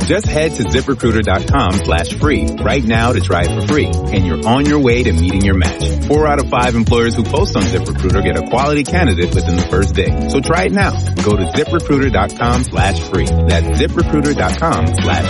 Just head to ZipRecruiter.com/free right now to try it for free, and you're on your way to meeting your match. 4 out of 5 employers who post on ZipRecruiter get a quality candidate within the first day. So try it now. Go to ZipRecruiter.com/free. That's ZipRecruiter.com/free.